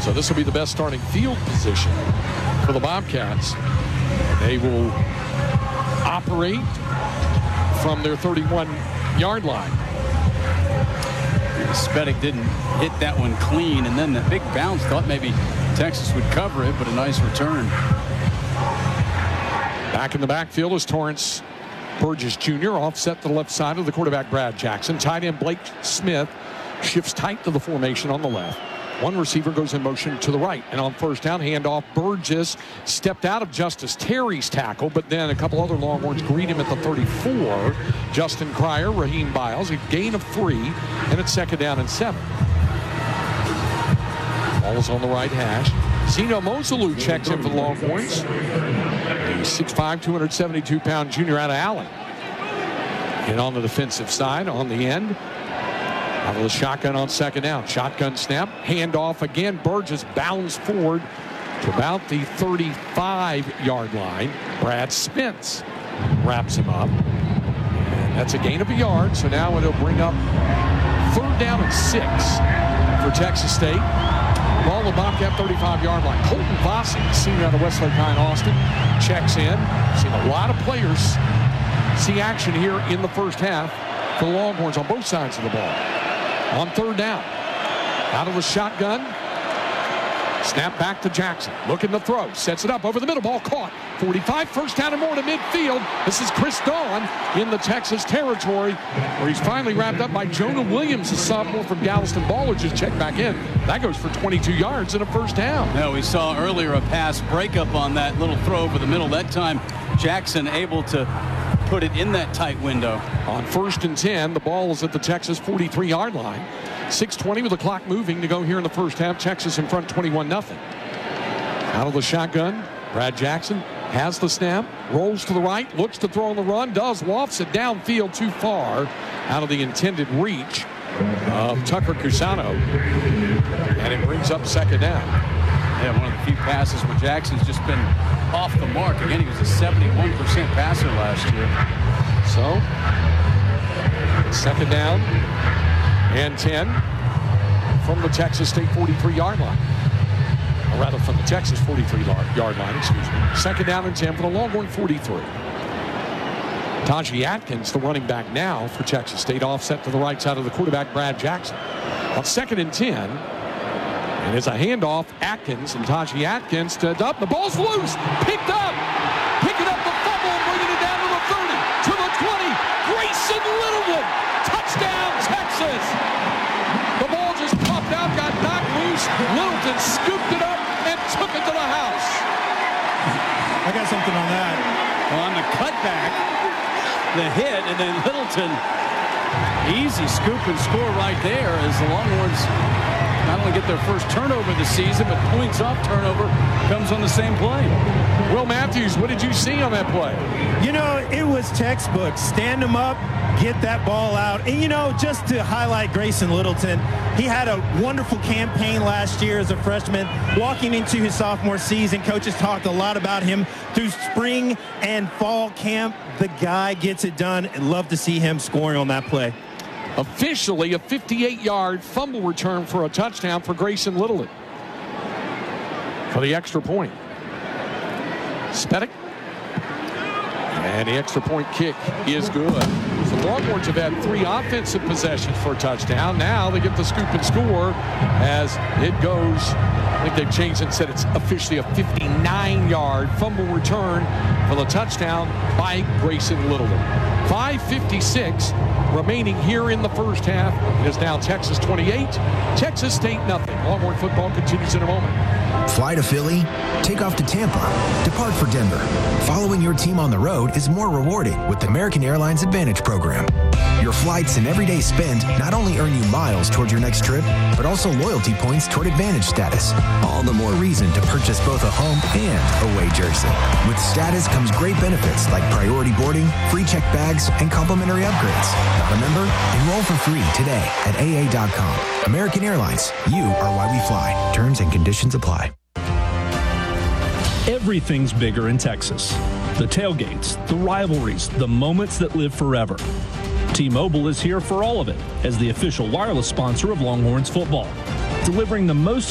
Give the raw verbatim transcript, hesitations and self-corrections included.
So this will be the best starting field position for the Bobcats. They will operate from their thirty-one-yard line. Spedic didn't hit that one clean, and then the big bounce, thought maybe Texas would cover it, but a nice return. Back in the backfield is Torrance Burgess Junior Offset to the left side of the quarterback, Brad Jackson. Tight end Blake Smith shifts tight to the formation on the left. One receiver goes in motion to the right. And on first down, handoff, Burgess stepped out of Justice Terry's tackle, but then a couple other Longhorns greet him at the thirty-four. Justin Cryer, Raheem Biles, a gain of three, and it's second down and seven. Ball is on the right hash. Zeno Mosalou checks in for the Longhorns. The six five, two hundred seventy-two pound junior out of Allen. And on the defensive side, on the end, out of the shotgun on second down. Shotgun snap, handoff again. Burgess bounds forward to about the thirty-five-yard line. Brad Spence wraps him up. And that's a gain of a yard, so now it'll bring up third down and six for Texas State. Ball the Bobcat thirty-five-yard line. Colton Vossick, senior out of Westlake High in Austin, checks in. Seen a lot of players see action here in the first half for the Longhorns on both sides of the ball. On third down, out of the shotgun, snap back to Jackson. Looking to throw, sets it up over the middle, ball caught. forty-five, first down and more to midfield. This is Chris Dawn in the Texas territory, where he's finally wrapped up by Jonah Williams, a sophomore from Galveston. Baller just checked back in. That goes for twenty-two yards and a first down. No, we saw earlier a pass breakup on that little throw over the middle. That time, Jackson able to put it in that tight window. On first and ten, the ball is at the Texas forty-three-yard line. six twenty with the clock moving to go here in the first half. Texas in front twenty-one nothing. Out of the shotgun, Brad Jackson has the snap, rolls to the right, looks to throw on the run, does, lofts it downfield too far, out of the intended reach of Tucker Cusano, and it brings up second down. Yeah, one of the few passes where Jackson's just been off the mark. Again, he was a seventy-one percent passer last year. So, second down and ten from the Texas State forty-three-yard line. Or rather, from the Texas forty-three-yard line, excuse me. Second down and ten for the Longhorn forty-three. Tajee Atkins, the running back now for Texas State, offset to the right side of the quarterback, Brad Jackson. On second and ten, and it's a handoff, Atkins and Tajee Atkins stood up. The ball's loose, picked up, picking up the fumble and bringing it down to the thirty, to the twenty. Grayson Littleton, touchdown Texas. The ball just popped out, got knocked loose. Littleton scooped it up and took it to the house. I got something on that. Well, on the cutback, the hit, and then Littleton, easy scoop and score right there as the Longhorns not only get their first turnover this season, but points off turnover comes on the same play. Will Matthews, what did you see on that play? You know, it was textbook. Stand them up, get that ball out. And, you know, just to highlight Grayson Littleton, he had a wonderful campaign last year as a freshman. Walking into his sophomore season, coaches talked a lot about him through spring and fall camp. The guy gets it done, and love to see him scoring on that play. Officially a fifty-eight-yard fumble return for a touchdown for Grayson Littleton for the extra point. Spedic, and the extra point kick is good. The Longhorns have had three offensive possessions for a touchdown. Now they get the scoop and score as it goes. I think they've changed and said it's officially a fifty-nine-yard fumble return for the touchdown by Grayson Littleton. five fifty-six remaining here in the first half. It is now Texas twenty-eight, Texas State nothing. Longhorn football continues in a moment. Fly to Philly, take off to Tampa, depart for Denver. Following your team on the road is more rewarding with the American Airlines Advantage program. Your flights and everyday spend not only earn you miles toward your next trip, but also loyalty points toward Advantage status. All the more reason to purchase both a home and away jersey. With status comes great benefits like priority boarding, free checked bags, and complimentary upgrades. Not a member? Enroll for free today at A A dot com. American Airlines, you are why we fly. Terms and conditions apply. Everything's bigger in Texas. The tailgates, the rivalries, the moments that live forever. T-Mobile is here for all of it as the official wireless sponsor of Longhorns football, delivering the most